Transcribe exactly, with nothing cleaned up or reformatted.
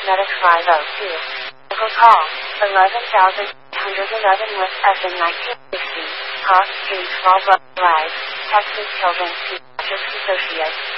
Medics five oh two. Medical call, eleven thousand one hundred eleven with F in nineteen sixty. Cross Street, Small Live, Texas Children's Pediatrics Associates.